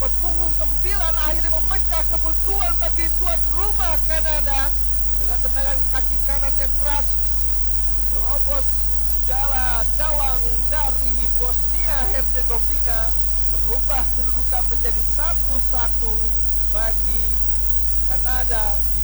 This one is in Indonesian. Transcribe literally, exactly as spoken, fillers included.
nomor punggung sembilan akhirnya memecah kebutuhan bagi tuan rumah Kanada dengan tendangan kaki kanannya keras menerobos jala gawang dari Bosnia Herzegovina, merubah kedudukan menjadi satu satu bagi Kanada.